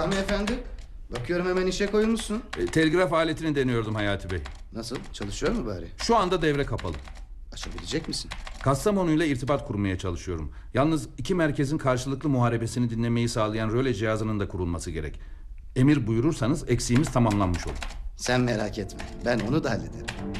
Sami efendi, bakıyorum hemen işe koyulmuşsun. Telgraf aletini deniyordum Hayati Bey. Nasıl, çalışıyor mu bari? Şu anda devre kapalı. Açabilecek misin? Kastamonu ile irtibat kurmaya çalışıyorum. Yalnız iki merkezin karşılıklı muharebesini dinlemeyi sağlayan röle cihazının da kurulması gerek. Emir buyurursanız eksiğimiz tamamlanmış olur. Sen merak etme, ben onu da hallederim.